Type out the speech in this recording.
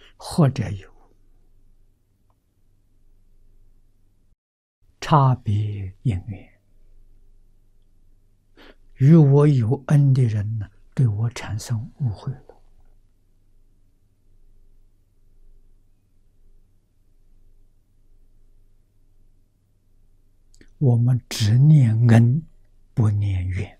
或者有差别因缘，与我有恩的人呢，对我产生误会了。我们只念恩，不念怨。